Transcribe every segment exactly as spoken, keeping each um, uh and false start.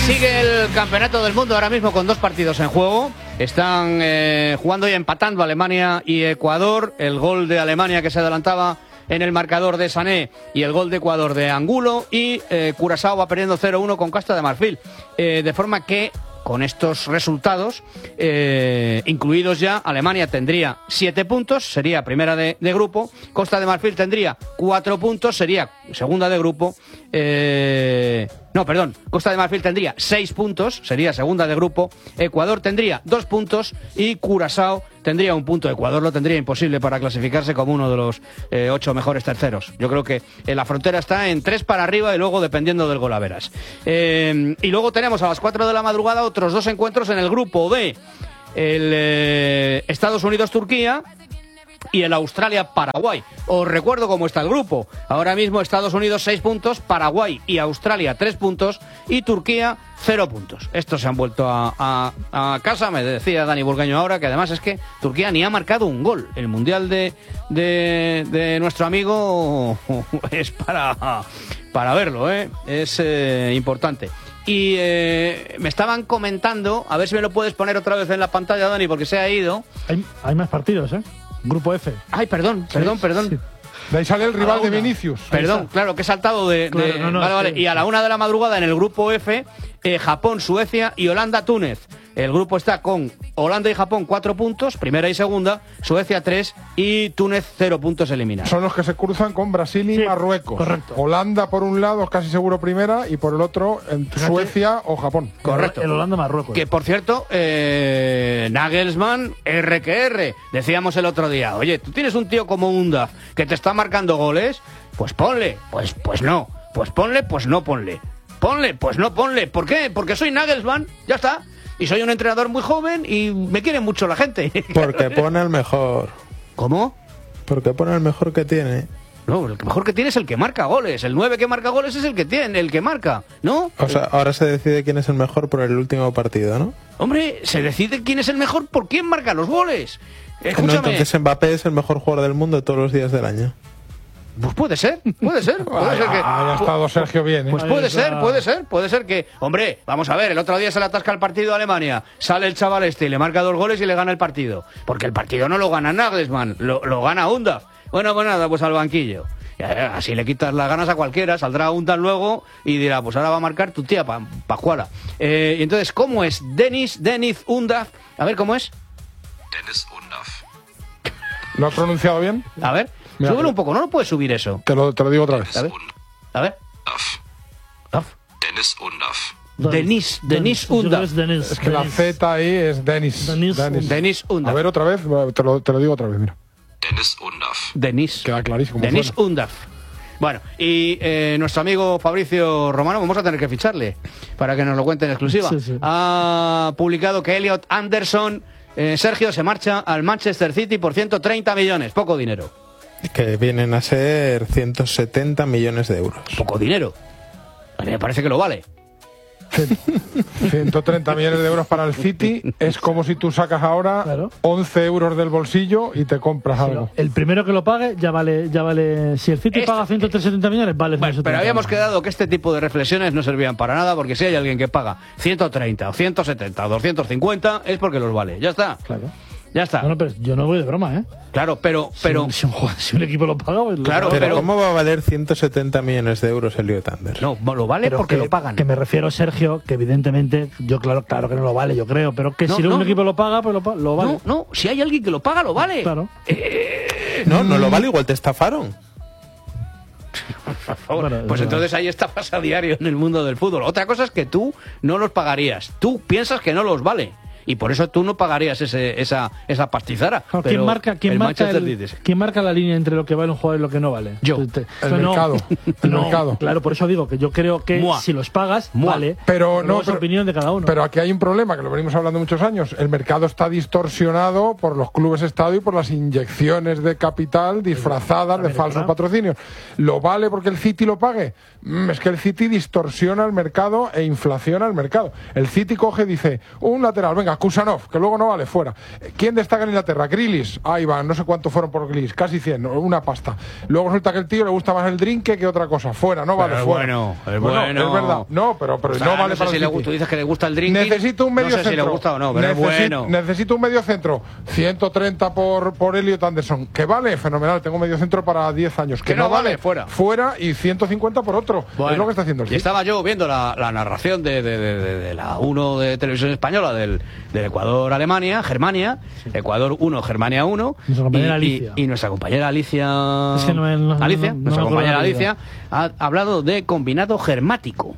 Sigue el campeonato del mundo ahora mismo con dos partidos en juego. Están eh, jugando y empatando Alemania y Ecuador. El gol de Alemania que se adelantaba en el marcador de Sané y el gol de Ecuador de Angulo. Y eh, Curazao va perdiendo cero uno con Costa de Marfil. Eh, de forma que con estos resultados, eh, incluidos ya, Alemania tendría siete puntos, sería primera de, de grupo. Costa de Marfil tendría cuatro puntos, sería segunda de grupo. Eh, no, perdón, Costa de Marfil tendría seis puntos, sería segunda de grupo. Ecuador tendría dos puntos y Curazao tendría un punto. Ecuador lo tendría imposible para clasificarse como uno de los eh, ocho mejores terceros. Yo creo que eh, la frontera está en tres para arriba y luego dependiendo del golaveras. Eh, y luego tenemos a las cuatro de la madrugada otros dos encuentros en el grupo B. El eh, Estados Unidos-Turquía y el Australia-Paraguay. Os recuerdo cómo está el grupo. Ahora mismo Estados Unidos seis puntos, Paraguay y Australia tres puntos y Turquía cero puntos. Estos se han vuelto a, a, a casa, me decía Dani Burgueño ahora, que además es que Turquía ni ha marcado un gol. El Mundial de, de, de nuestro amigo es para, para verlo, ¿eh? Es eh, importante. Y eh, me estaban comentando, a ver si me lo puedes poner otra vez en la pantalla, Dani, porque se ha ido. Hay, hay más partidos, ¿eh? Grupo F. Ay, perdón, perdón, sí, perdón. Sí. De ahí sale el rival de Vinicius. Perdón, claro, que he saltado de... Claro, de... no, no, vale, vale. sí, Y a la una de la madrugada en el grupo F, eh, Japón, Suecia y Holanda, Túnez. El grupo está con Holanda y Japón cuatro puntos, primera y segunda, Suecia tres y Túnez cero puntos eliminados. Son los que se cruzan con Brasil y sí, Marruecos. Correcto. Holanda por un lado, casi seguro primera, y por el otro, en Suecia o Japón. Correcto. El Holanda-Marruecos. Que, por cierto, eh, Nagelsmann, R que R. Decíamos el otro día, oye, tú tienes un tío como Undaf que te está marcando goles, pues ponle. Pues, pues no. Pues ponle, pues no ponle. Ponle, pues no ponle. ¿Por qué? Porque soy Nagelsmann, ya está. Y soy un entrenador muy joven y me quiere mucho la gente. Porque pone el mejor. ¿Cómo? Porque pone el mejor que tiene. No, el mejor que tiene es el que marca goles. El nueve que marca goles es el que tiene, el que marca, ¿no? O sea, ahora se decide quién es el mejor por el último partido, ¿no? Hombre, se decide quién es el mejor por quién marca los goles. Escúchame. No, entonces Mbappé es el mejor jugador del mundo todos los días del año. Pues puede ser, puede ser. Puede Ay, ser que, ha estado Sergio bien, ¿eh? Pues puede ser, puede ser, puede ser que... Hombre, vamos a ver, el otro día se le atasca el partido a Alemania, sale el chaval este y le marca dos goles y le gana el partido. Porque el partido no lo gana Nagelsmann, lo, lo gana Undaf. Bueno, pues nada, pues al banquillo. Y así le quitas las ganas a cualquiera, saldrá Undaf luego y dirá, pues ahora va a marcar tu tía para pa jugarla. Eh, y entonces, ¿cómo es? Denis, Denis Undaf. A ver, ¿cómo es? Denis Undaf. ¿Lo has pronunciado bien? A ver, Mira, súbelo un poco, no lo puedes subir eso. Te lo, te lo digo otra vez. A ver, a ver. Undaf. Denis Undaf. Denis, Denis Undaf. Denis, Es que la Z ahí es Denis. Denis Denis. Denis Undaf. A ver otra vez, te lo, te lo digo otra vez, mira. Denis Undaf. Denis. Queda clarísimo. Denis fuera. Undaf. Bueno, y eh, nuestro amigo Fabricio Romano, vamos a tener que ficharle para que nos lo cuente en exclusiva. Sí, sí. Ha publicado que Elliot Anderson, eh, Sergio, se marcha al Manchester City por ciento treinta millones. Poco dinero. Que vienen a ser ciento setenta millones de euros. Poco dinero. A mí me parece que lo vale. ciento treinta millones de euros para el City es como si tú sacas ahora Claro. once euros del bolsillo y te compras algo. El primero que lo pague ya vale, ya vale. Si el City Esto- paga ciento setenta millones, vale Bueno, ciento setenta. pero habíamos quedado que este tipo de reflexiones no servían para nada, porque si hay alguien que paga ciento treinta o ciento setenta o doscientos cincuenta es porque los vale. Ya está. Claro. Ya está. No, no, pero yo no voy de broma, ¿eh? Claro, pero... pero Si, si un, jugador- si un equipo lo paga, pues lo Claro, paga. Pero, pero- ¿cómo va a valer ciento setenta millones de euros Elliot Anderson? no, lo vale Pero porque que, lo pagan. Que me refiero, Sergio, que evidentemente, yo claro, claro que no lo vale, yo creo, pero que No, si no, un no. equipo lo paga, pues lo, pa- lo vale. No, no, si hay alguien que lo paga, lo vale. Claro. No, no lo vale, igual te estafaron. Por favor. Bueno, Pues no. entonces ahí estafas a diario en el mundo del fútbol. Otra cosa es que tú no los pagarías. Tú piensas que no los vale. Y por eso tú no pagarías ese, esa, esa pastizara. Claro, Pero ¿Quién marca, quién, el marca Manchester el- dice, quién marca la línea entre lo que vale un jugador y lo que no vale? Yo. Te- te- El no, mercado. El no, mercado. Claro, por eso digo que yo creo que Mua. si los pagas, Mua. vale. Pero no, luego es pero- opinión de cada uno. Pero aquí hay un problema, que lo venimos hablando muchos años. El mercado está distorsionado por los clubes Estado y por las inyecciones de capital disfrazadas de También es falsos verdad. patrocinios. ¿Lo vale porque el City lo pague? Mm, es que el City distorsiona el mercado e inflaciona el mercado. El City coge y dice, un lateral, venga, Venga, Kusanov, que luego no vale, fuera. ¿Quién destaca en Inglaterra? Grealish. Ahí va, no sé cuánto fueron por Grealish, casi cien, una pasta. Luego resulta que el tío le gusta más el drink que otra cosa. Fuera, no vale, pero fuera. Bueno, es bueno, bueno. es verdad. No, pero, pero o sea, no vale no sé para si el le City. gusta, tú dices que le gusta el drink. Necesito un medio no sé centro. si le gusta o no, pero Necesito, es bueno. Necesito un medio centro. ciento treinta por, por Elliot Anderson. Que vale, fenomenal. Tengo medio centro para diez años. Que, Que no no vale, vale, fuera. Fuera y ciento cincuenta por otro. Bueno, es lo que está haciendo el y City. estaba yo viendo la, la narración de, de, de, de, de la uno de Televisión Española del, del Ecuador-Alemania, Germania, Ecuador uno, Germania uno. Nuestra compañera y, Alicia. Y, y nuestra compañera Alicia. Es que no me- no- Alicia, no- no nuestra me acuerdo compañera la vida. Alicia, ha hablado de combinado germático.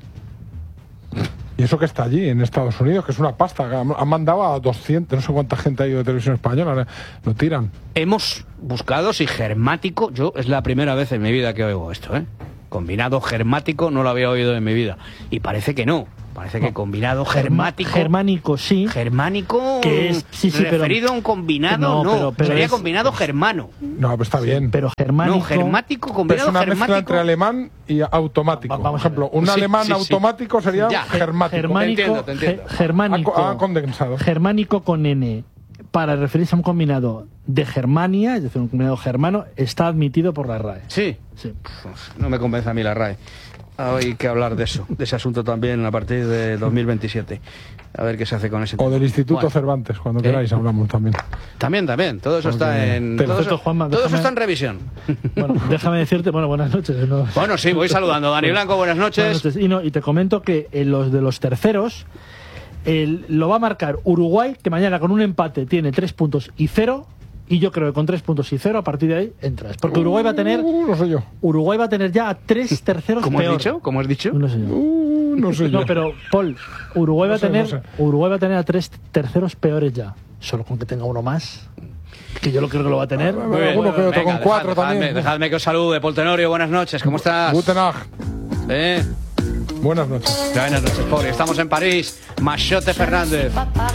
Y eso que está allí, en Estados Unidos, que es una pasta. Han mandado a doscientos, no sé cuánta gente ha ido de Televisión Española. Lo tiran. Hemos buscado si germático, yo es la primera vez en mi vida que oigo esto, ¿eh? Combinado germático no lo había oído en mi vida. Y parece que no. Parece que combinado germático. Germánico, sí. Germánico. Que es- sí, sí, pero- referido a un combinado, No, no. pero- pero Sería es- combinado germano. No, pero está bien. Pero germánico. No, germático, Pero es combinado una mezcla germático. entre alemán y automático. Va- vamos Por ejemplo, a ver. un Sí, alemán sí, sí. automático sería Ya. germático. Germánico, Te entiendo, te entiendo. ge- germánico, Ha co- ha condensado. germánico con N, para referirse a un combinado de Germania, es decir, un combinado germano, está admitido por la R A E. Sí. Sí. No me convence a mí la R A E. Hay que hablar de eso, de ese asunto también a partir de dos mil veintisiete. A ver qué se hace con ese O tema. del Instituto Bueno, Cervantes, cuando ¿Eh? queráis hablamos también. También, también. Todo eso Porque está en. te- Todo, Perfecto, eso, Juanma, todo eso déjame- está en revisión. Bueno, déjame decirte, bueno, buenas noches. ¿no? Bueno, sí, voy saludando. Dani Blanco, buenas noches. Buenas noches. Y, no, y te comento que en los de los terceros el- lo va a marcar Uruguay, que mañana con un empate tiene tres puntos y cero. Y yo creo que con tres puntos y cero, a partir de ahí entras. Porque Uruguay va a tener Uh, no sé yo. Uruguay va a tener ya a tres terceros ¿Cómo has peor. dicho? ¿Cómo has dicho? No sé yo. Uh, no sé yo. No, pero Paul, Uruguay No va a sé, tener no sé. Uruguay va a tener a tres terceros peores ya. Solo con que tenga uno más, que yo lo creo que lo va a tener. Muy Muy bien. alguno que otro, Venga, con cuatro dejadme, también. Dejadme que os salude. Paul Tenorio, buenas noches. ¿Cómo estás? Guten Tag. ¿Eh? Buenas noches. Buenas noches, Paul. Estamos en París. Machote Fernández.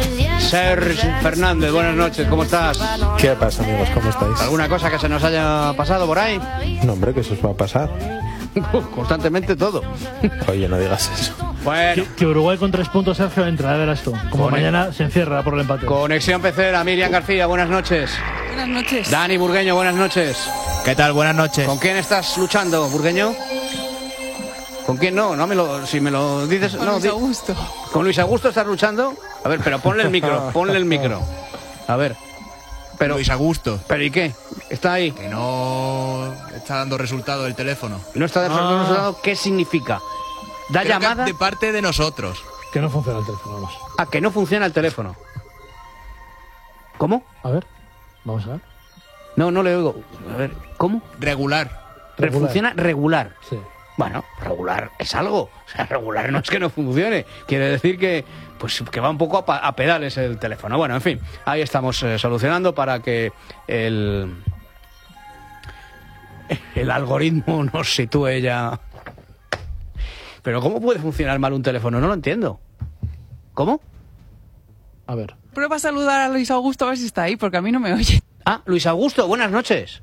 Serge Fernández, buenas noches. ¿Cómo estás? ¿Qué pasa, amigos? ¿Cómo estáis? ¿Alguna cosa que se nos haya pasado por ahí? No, hombre, que se os va a pasar. Constantemente todo. Oye, no digas eso. Bueno, Que, que Uruguay con tres puntos, Sergio, entra, ya verás tú. Como Con- mañana se encierra por el empate. conexión pecera. Miriam García, buenas noches. Buenas noches. Dani Burgueño, buenas noches. ¿Qué tal? Buenas noches. ¿Con quién estás luchando, Burgueño? ¿Con quién no? No me lo, si me lo dices, Con no. Luis di- Augusto. ¿Con Luis Augusto estás luchando? A ver, pero ponle el micro, ponle el micro. A ver. Pero, Luis Augusto, pero ¿y qué? Está ahí. que no está dando resultado el teléfono. No está de Ah. ¿Qué significa? ¿Da Creo que llamada? de parte de nosotros. Que no funciona el teléfono, vamos. A que no funciona el teléfono. ¿Cómo? A ver, vamos a ver. No, no le oigo. A ver, ¿cómo? Regular. Re- Regular. Funciona regular. Sí. Bueno, regular es algo. O sea, regular no es que no funcione. Quiere decir que, pues, que va un poco a, pa- a pedales el teléfono. Bueno, en fin, ahí estamos eh, solucionando para que el, el algoritmo nos sitúe ya. Pero ¿cómo puede funcionar mal un teléfono? No lo entiendo. ¿Cómo? A ver. Prueba a saludar a Luis Augusto a ver si está ahí, porque a mí no me oye. Ah, Luis Augusto, buenas noches.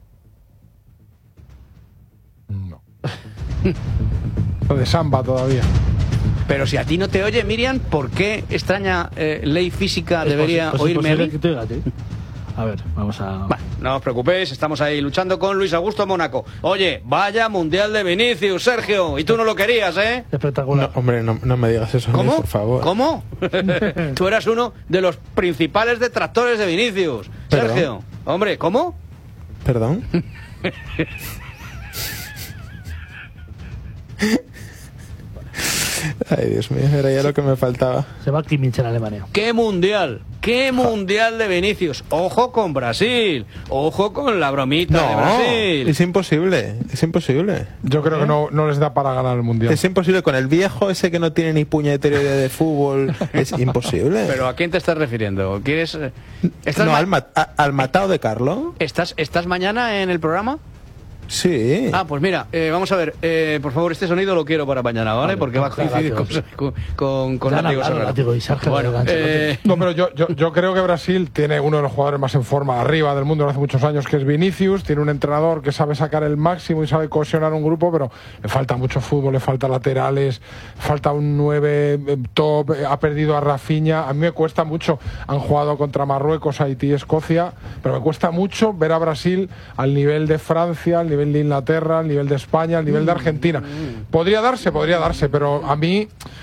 No. Lo de Samba todavía. Pero si a ti no te oye, Miriam, ¿por qué extraña eh, ley física Es debería posi- pues es oírme a posible mí? que te oiga a ti. A ver, vamos a... Bueno, no os preocupéis, estamos ahí luchando con Luis Augusto Mónaco. Oye, vaya Mundial de Vinicius, Sergio, y tú no lo querías, ¿eh? Espectacular. No, hombre, no, no me digas eso, a mí, ¿Cómo? por favor. ¿Cómo? Tú eras uno de los principales detractores de Vinicius. Perdón. Sergio, hombre, ¿cómo? ¿Perdón? Ay, Dios mío, era ya lo que me faltaba. Se va Kimmich en Alemania. ¡Qué mundial! ¡Qué mundial de Vinicius! ¡Ojo con Brasil! ¡Ojo con la bromita de No, Brasil! es imposible, es imposible. Yo creo que no, no les da para ganar el Mundial. Es imposible con el viejo ese que no tiene ni puñetera idea de fútbol. Es imposible. ¿Pero a quién te estás refiriendo? ¿Quieres...? eh, ¿Estás, no, ma- al, ma- a- al matado de Carlo. ¿Estás, ¿Estás mañana en el programa? Sí. Ah, pues mira, eh, vamos a ver, eh, por favor, este sonido lo quiero para mañana, ¿vale? Vale, porque va a con coincidir con, látigos. con, con, con Ya látigos nada, Herrera. látigo y Sergio Bueno, Gancho, eh, No, pero yo, yo, yo creo que Brasil tiene uno de los jugadores más en forma arriba del mundo desde hace muchos años, que es Vinicius. Tiene un entrenador que sabe sacar el máximo y sabe cohesionar un grupo, pero le falta mucho fútbol, le falta laterales, falta un nueve top, ha perdido a Rafinha. A mí me cuesta mucho. Han jugado contra Marruecos, Haití, Escocia, pero me cuesta mucho ver a Brasil al nivel de Francia, al nivel de Inglaterra, al nivel de España, al nivel de Argentina. Podría darse, podría darse, pero a mí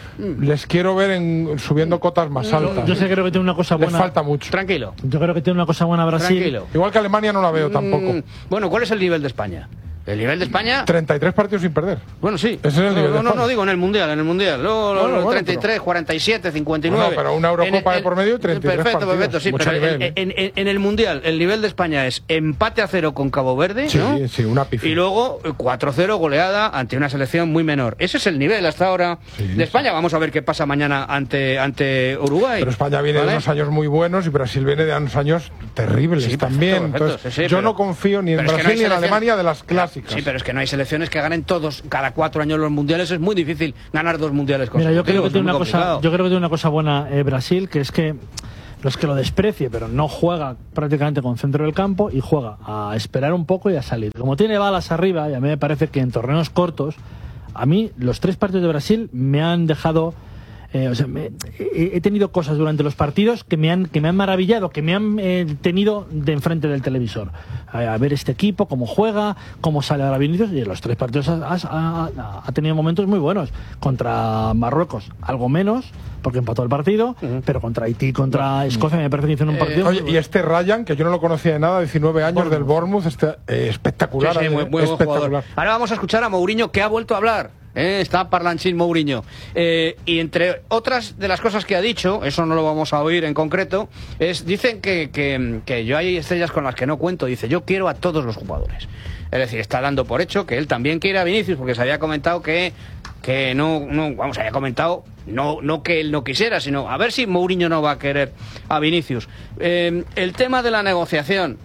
les quiero ver en, subiendo cotas más altas. Yo sé, creo que tiene una cosa Les buena. falta mucho. tranquilo, Yo creo que tiene una cosa buena Brasil. tranquilo. Igual que Alemania no la veo tampoco. Mm, bueno, ¿cuál es el nivel de España? El nivel de España... treinta y tres partidos sin perder. Bueno, sí. Ese es el no, nivel de no, no, España. no digo en el Mundial, en el Mundial. Luego, Bueno, los bueno, treinta y tres, pero- cuarenta y siete, cincuenta y nueve. Bueno, pero una Eurocopa de por medio y treinta y tres Perfecto, partidos. perfecto, sí. Mucho Pero nivel, ¿eh? en, en- en el Mundial, el nivel de España es empate a cero con Cabo Verde, Sí, ¿no? sí, una pifia. Y luego eh, cuatro cero goleada ante una selección muy menor. Ese es el nivel hasta ahora Sí, de España. Vamos a ver qué pasa mañana ante, ante Uruguay. Pero España viene ¿vale? de unos años muy buenos y Brasil viene de unos años terribles Sí, perfecto, también. perfecto, Entonces, sí, sí, yo pero- no confío ni en pero es que Brasil no hay ni en selección- Alemania de las clásicas. Sí, pero es que no hay selecciones que ganen todos, cada cuatro años los mundiales. Es muy difícil ganar dos mundiales Mira, yo creo consecutivos, que tiene es una muy cosa, complicado. yo creo que tiene una cosa buena eh, Brasil, que es que no es que lo desprecie, pero no juega prácticamente con centro del campo y juega a esperar un poco y a salir. Como tiene balas arriba, y a mí me parece que en torneos cortos, a mí los tres partidos de Brasil me han dejado... Eh, o sea, me- he, he tenido cosas durante los partidos que me han que me han maravillado, que me han eh, tenido de enfrente del televisor. A, a ver este equipo, cómo juega, cómo sale ahora Vinicius, y en los tres partidos ha, ha- ha- ha tenido momentos muy buenos. Contra Marruecos, algo menos, porque empató el partido, pero contra Haití, contra Escocia, me parece que hicieron un partido. Oye, y este Ryan, que yo no lo conocía de nada, diecinueve años del Bournemouth, este, eh, espectacular. Sí, sí, eh, muy, muy buen espectacular. jugador. Ahora vamos a escuchar a Mourinho, que ha vuelto a hablar. ¿eh? Está parlanchín Mourinho. Eh, y entre otras de las cosas que ha dicho, eso no lo vamos a oír en concreto, es dicen que, que, que yo hay estrellas con las que no cuento. Dice, yo quiero a todos los jugadores. Es decir, está dando por hecho que él también quiere a Vinicius, porque se había comentado que, que no, no, vamos, había comentado, no, no que él no quisiera, sino a ver si Mourinho no va a querer a Vinicius. Eh, el tema de la negociación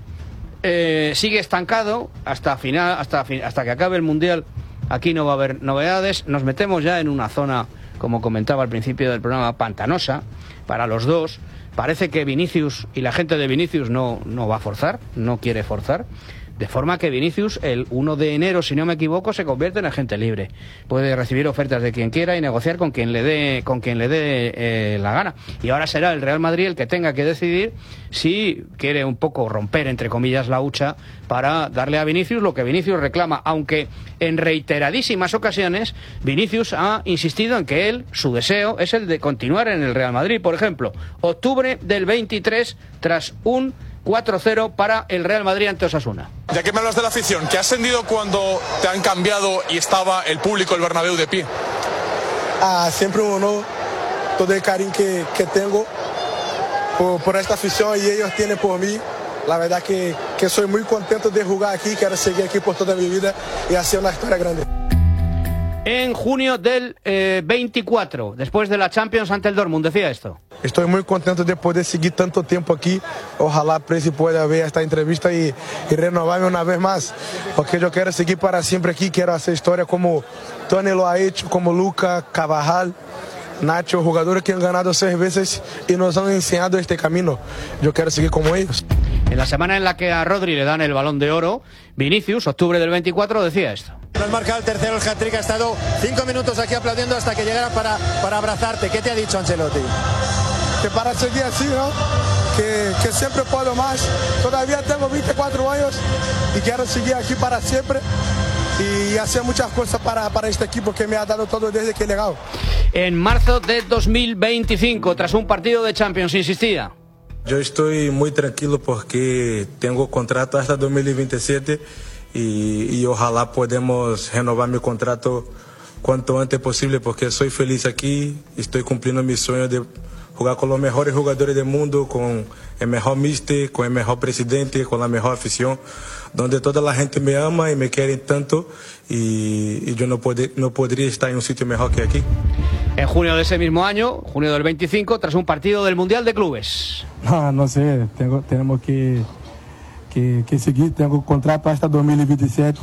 eh, sigue estancado hasta final, hasta, fi- hasta que acabe el Mundial. Aquí no va a haber novedades. Nos metemos ya en una zona, como comentaba al principio del programa, pantanosa para los dos. Parece que Vinicius y la gente de Vinicius no, no va a forzar, no quiere forzar. De forma que Vinicius, el uno de enero, si no me equivoco, se convierte en agente libre. Puede recibir ofertas de quien quiera y negociar con quien le dé, con quien le dé eh, la gana. Y ahora será el Real Madrid el que tenga que decidir si quiere un poco romper, entre comillas, la hucha para darle a Vinicius lo que Vinicius reclama. Aunque en reiteradísimas ocasiones Vinicius ha insistido en que él, su deseo, es el de continuar en el Real Madrid. Por ejemplo, octubre del veintitrés, tras un cuatro cero para el Real Madrid ante Osasuna. Ya que me hablas de la afición, ¿qué has sentido cuando te han cambiado y estaba el público, el Bernabéu de pie? Ah, siempre un honor, todo el cariño que, que tengo por, por esta afición y ellos tienen por mí. La verdad que, que soy muy contento de jugar aquí, quiero seguir aquí por toda mi vida y hacer una historia grande. En junio del eh, veinticuatro, después de la Champions ante el Dortmund, decía esto. Estoy muy contento de poder seguir tanto tiempo aquí. Ojalá Presi pueda ver esta entrevista y, y renovarme una vez más, porque yo quiero seguir para siempre aquí, quiero hacer historia como Tony lo ha hecho, como Luca, Carvajal, Nacho, jugadores que han ganado seis veces y nos han enseñado este camino. Yo quiero seguir como ellos. En la semana en la que a Rodri le dan el Balón de Oro, Vinicius, octubre del veinticuatro, decía esto. No has marcado el tercero, el hat-trick, ha estado cinco minutos aquí aplaudiendo hasta que llegara para, para abrazarte. ¿Qué te ha dicho Ancelotti? Que para seguir así, ¿no? Que, que siempre puedo más. Todavía tengo veinticuatro años y quiero seguir aquí para siempre y hacer muchas cosas para, para este equipo que me ha dado todo desde que he llegado. En marzo de dos mil veinticinco, tras un partido de Champions, insistía. Yo estoy muy tranquilo porque tengo contrato hasta dos mil veintisiete y, y ojalá podamos renovar mi contrato cuanto antes posible porque soy feliz aquí, estoy cumpliendo mi sueño de jugar con los mejores jugadores del mundo, con el mejor míster, con el mejor presidente, con la mejor afición, donde toda la gente me ama y me quiere tanto y, y yo no, puede, no podría estar en un sitio mejor que aquí. En junio de ese mismo año, junio del veinticinco, tras un partido del Mundial de Clubes. No, no sé, tengo, tenemos que, que, que seguir, tengo contrato hasta dos mil veintisiete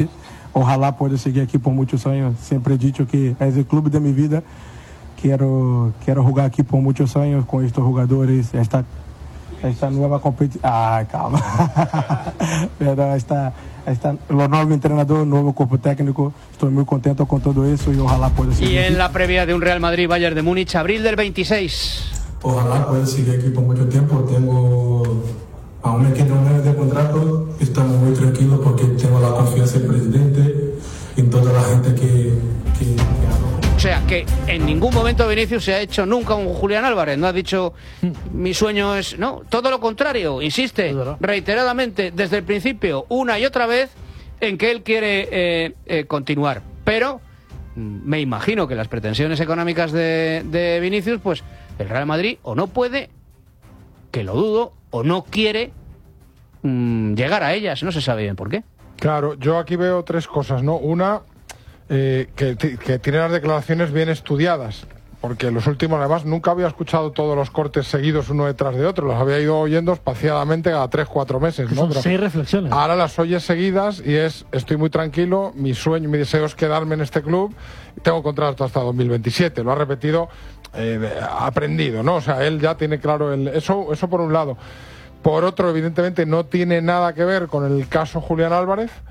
ojalá pueda seguir aquí por muchos años. Siempre he dicho que es el club de mi vida. Quiero, quiero jugar aquí por muchos años con estos jugadores, esta, esta nueva competición. Ah, calma. Pero esta, esta, los nuevos entrenadores, nuevo cuerpo técnico, estoy muy contento con todo eso y ojalá pueda seguir. Y en aquí. la previa de un Real Madrid-Bayern de Múnich, abril del veintiséis. Ojalá pueda seguir aquí por mucho tiempo. Tengo, aún me queda un año de contrato. Estamos muy tranquilos porque tengo la confianza del presidente y toda la gente que, que, que habla. O sea, que en ningún momento Vinicius se ha hecho nunca un Julián Álvarez. No ha dicho, mi sueño es... No, todo lo contrario. Insiste reiteradamente desde el principio, una y otra vez, en que él quiere eh, eh, continuar. Pero me imagino que las pretensiones económicas de, de Vinicius, pues el Real Madrid o no puede, que lo dudo, o no quiere mmm, llegar a ellas. No se sabe bien por qué. Claro, yo aquí veo tres cosas, ¿no? Una... Eh, que, que tiene las declaraciones bien estudiadas, porque los últimos, además, nunca había escuchado todos los cortes seguidos uno detrás de otro, los había ido oyendo espaciadamente cada tres, cuatro meses, ¿no? Son Pero seis reflexiones. ahora las oyes seguidas y es, estoy muy tranquilo, mi sueño, mi deseo es quedarme en este club, tengo contrato hasta dos mil veintisiete, lo ha repetido, eh, aprendido, ¿no? O sea, él ya tiene claro el, eso, eso por un lado. Por otro, evidentemente, no tiene nada que ver con el caso Julián Álvarez.